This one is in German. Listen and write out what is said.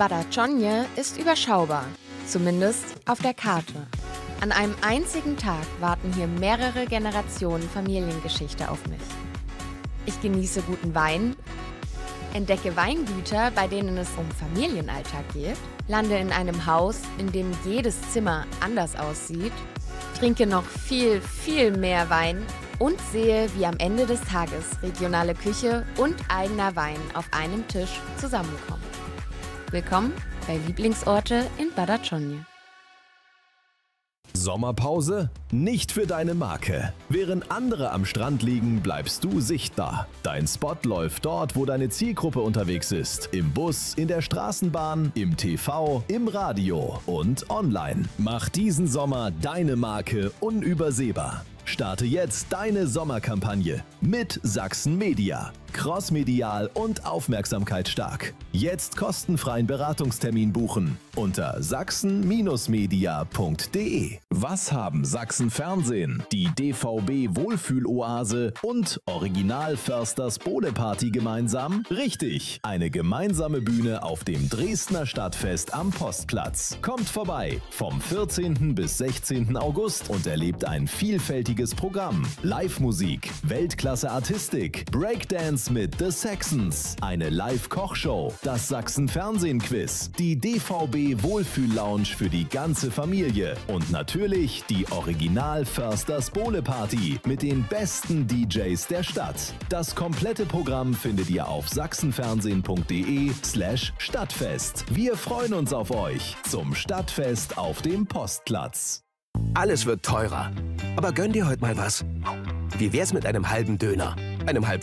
Badatschonie ist überschaubar, zumindest auf der Karte. An einem einzigen Tag warten hier mehrere Generationen Familiengeschichte auf mich. Ich genieße guten Wein, entdecke Weingüter, bei denen es um Familienalltag geht, lande in einem Haus, in dem jedes Zimmer anders aussieht, trinke noch viel, viel mehr Wein und sehe, wie am Ende des Tages regionale Küche und eigener Wein auf einem Tisch zusammenkommen. Willkommen bei Lieblingsorte in Badatschonie. Sommerpause? Nicht für deine Marke. Während andere am Strand liegen, bleibst du sichtbar. Dein Spot läuft dort, wo deine Zielgruppe unterwegs ist. Im Bus, in der Straßenbahn, im TV, im Radio und online. Mach diesen Sommer deine Marke unübersehbar. Starte jetzt deine Sommerkampagne mit Sachsen Media. Crossmedial und aufmerksamkeitsstark. Jetzt kostenfreien Beratungstermin buchen unter sachsen-media.de. Was haben Sachsen Fernsehen, die DVB Wohlfühloase und Original Försters Bohleparty gemeinsam? Richtig, eine gemeinsame Bühne auf dem Dresdner Stadtfest am Postplatz. Kommt vorbei vom 14. bis 16. August und erlebt ein vielfältiges Programm. Live-Musik, Weltklasse-Artistik, Breakdance mit The Saxons, eine Live-Kochshow, das Sachsen-Fernsehen-Quiz, die DVB Wohlfühl-Lounge für die ganze Familie und natürlich die Original Försters Bohleparty mit den besten DJs der Stadt. Das komplette Programm findet ihr auf sachsenfernsehen.de/Stadtfest. Wir freuen uns auf euch zum Stadtfest auf dem Postplatz. Alles wird teurer. Aber gönn dir heute mal was. Wie wär's mit einem halben Döner? Einem halb